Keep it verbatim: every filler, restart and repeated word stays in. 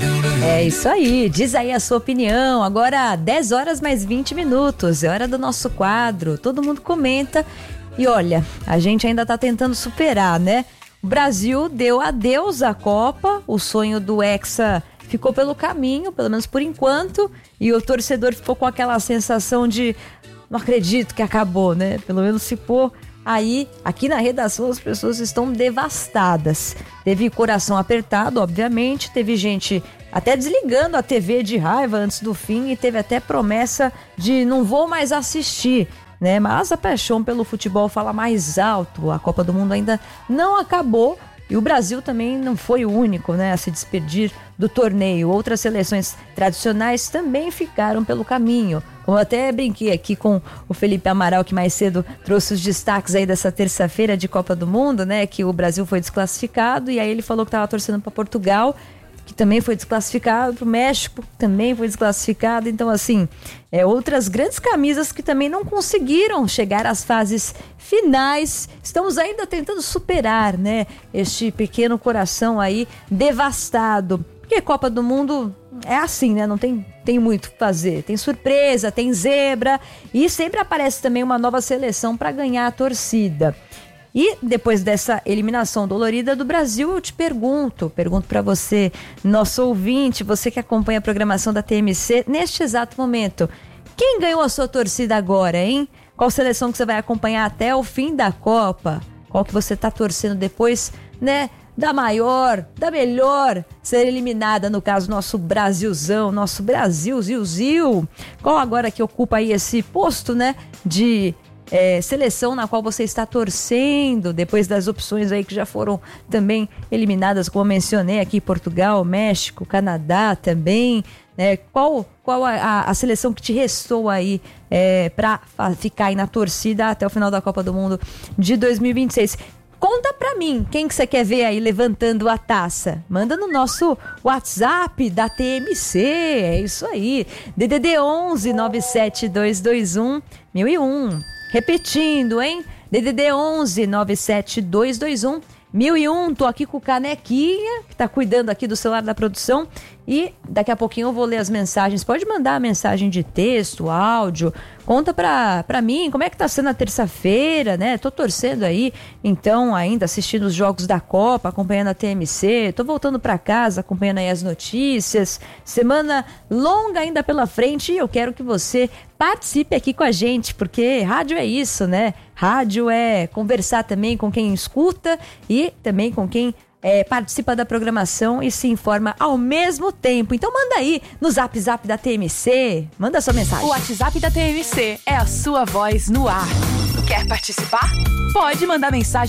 É isso aí, diz aí a sua opinião. Agora dez horas mais vinte minutos, é hora do nosso quadro. Todo mundo comenta e olha, a gente ainda tá tentando superar, né? O Brasil deu adeus à Copa, o sonho do Hexa ficou pelo caminho, pelo menos por enquanto, e o torcedor ficou com aquela sensação de não acredito que acabou, né? Pelo menos ficou. Aí, aqui na redação, as pessoas estão devastadas. Teve coração apertado, obviamente, teve gente até desligando a T V de raiva antes do fim e teve até promessa de não vou mais assistir, né? Mas a paixão pelo futebol fala mais alto. A Copa do Mundo ainda não acabou e o Brasil também não foi o único, né, a se despedir do torneio. Outras seleções tradicionais também ficaram pelo caminho. Como eu até brinquei aqui com o Felipe Amaral, que mais cedo trouxe os destaques aí dessa terça-feira de Copa do Mundo, né? Que o Brasil foi desclassificado e aí ele falou que estava torcendo para Portugal, que também foi desclassificado, para o México, também foi desclassificado. Então, assim, é, outras grandes camisas que também não conseguiram chegar às fases finais. Estamos ainda tentando superar, né? Este pequeno coração aí devastado. Porque Copa do Mundo é assim, né? Não tem, tem muito o que fazer. Tem surpresa, tem zebra e sempre aparece também uma nova seleção para ganhar a torcida. E depois dessa eliminação dolorida do Brasil, eu te pergunto, pergunto para você, nosso ouvinte, você que acompanha a programação da T M C neste exato momento, quem ganhou a sua torcida agora, hein? Qual seleção que você vai acompanhar até o fim da Copa? Qual que você tá torcendo depois, né? Da maior, da melhor ser eliminada, no caso, nosso Brasilzão, nosso Brasil, Zil, Zil. Qual agora que ocupa aí esse posto, né, de é, seleção na qual você está torcendo, depois das opções aí que já foram também eliminadas, como eu mencionei aqui, Portugal, México, Canadá também, né? Qual, qual a, a seleção que te restou aí é, para ficar aí na torcida até o final da Copa do Mundo de dois mil e vinte e seis? Conta pra mim, quem que você quer ver aí levantando a taça? Manda no nosso WhatsApp da T M C, é isso aí. D D D onze nove sete dois dois um mil e um. Repetindo, hein? D D D onze nove sete dois dois um mil e um. Tô aqui com o Canequinha, que tá cuidando aqui do celular da produção. E daqui a pouquinho eu vou ler as mensagens. Pode mandar a mensagem de texto, áudio. Conta pra, pra mim como é que tá sendo a terça-feira, né? Tô torcendo aí, então, ainda assistindo os jogos da Copa, acompanhando a T M C. Tô voltando pra casa, acompanhando aí as notícias. Semana longa ainda pela frente e eu quero que você participe aqui com a gente, porque rádio é isso, né? Rádio é conversar também com quem escuta e também com quem É, participa da programação e se informa ao mesmo tempo. Então manda aí no Zap Zap da T M C, manda sua mensagem. O WhatsApp da T M C é a sua voz no ar. Quer participar? Pode mandar mensagem